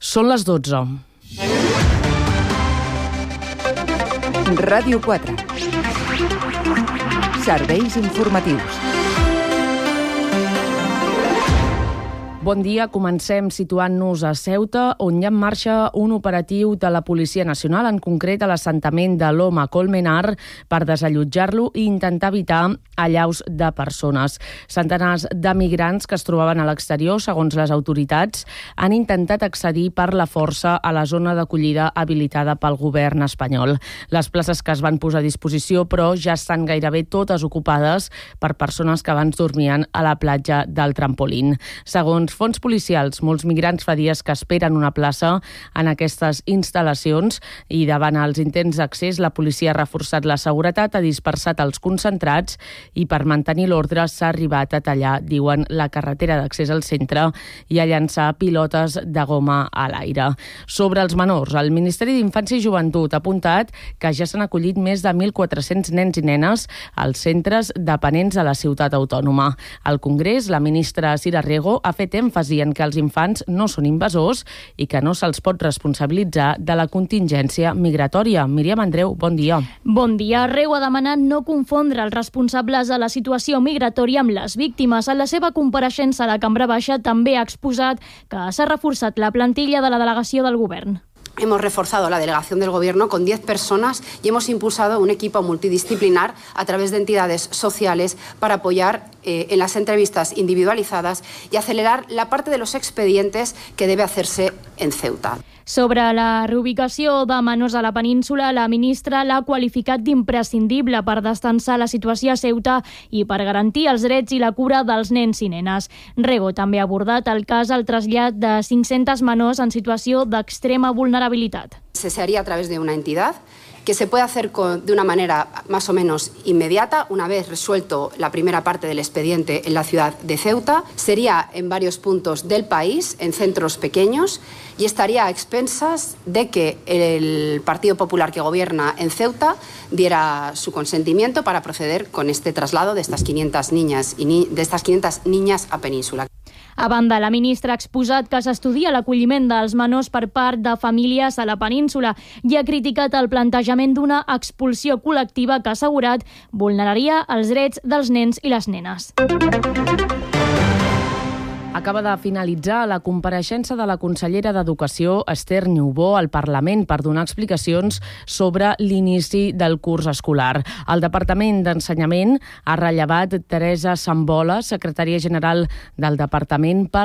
Són les 12. Ràdio 4. Serveis informatius. Bon dia, comencem situant-nos a Ceuta, on hi ha en marxa un operatiu de la Policia Nacional, en concret a l'assentament de l'Home Colmenar, per desallotjar-lo i intentar evitar allaus de persones. Centenars de migrants que es trobaven a l'exterior, segons les autoritats, han intentat accedir per la força a la zona d'acollida habilitada pel govern espanyol. Les places que es van posar a disposició, però, ja estan gairebé totes ocupades per persones que abans dormien a la platja del Trampolín. Segons fons policials, molts migrants fa dies que esperen una plaça en aquestes instal·lacions i davant els intents d'accés la policia ha reforçat la seguretat, ha dispersat els concentrats i per mantenir l'ordre s'ha arribat a tallar, diuen, la carretera d'accés al centre i a llançar pilotes de goma a l'aire. Sobre els menors, el Ministeri d'Infància i Joventut ha apuntat que ja s'han acollit més de 1.400 nens i nenes als centres dependents de la ciutat autònoma. Al Congrés, la ministra Sira Rego ha fet èmfasi en que els infants no són invasors i que no se'ls pot responsabilitzar de la contingència migratòria. Míriam Andreu, bon dia. Bon dia. Rego ha demanat no confondre els responsables de la situació migratòria amb les víctimes. En la seva compareixença a la Cambra Baixa també ha exposat que s'ha reforçat la plantilla de la delegació del govern. Hemos reforzado la delegación del Gobierno con 10 personas y hemos impulsado un equipo multidisciplinar a través de entidades sociales para apoyar en las entrevistas individualizadas y acelerar la parte de los expedientes que debe hacerse en Ceuta. Sobre la reubicació de menors a la península, la ministra l'ha qualificat d'imprescindible per destensar la situació a Ceuta i per garantir els drets i la cura dels nens i nenes. Rego també ha abordat el cas del trasllat de 500 menors en situació d'extrema vulnerabilitat. Se haría a través de una entidad que se puede hacer de una manera más o menos inmediata, una vez resuelto la primera parte del expediente en la ciudad de Ceuta. Sería en varios puntos del país, en centros pequeños, y estaría a expensas de que el Partido Popular que gobierna en Ceuta diera su consentimiento para proceder con este traslado de estas 500 niñas a Península. A banda, la ministra ha exposat que s'estudia l'acolliment dels menors per part de famílies a la península i ha criticat el plantejament d'una expulsió col·lectiva que ha assegurat vulneraria els drets dels nens i les nenes. Acaba de finalitzar la compareixença de la consellera d'Educació, Esther Niubó, al Parlament per donar explicacions sobre l'inici del curs escolar. El Departament d'Ensenyament ha rellevat Teresa Sambola, secretària general del Departament, per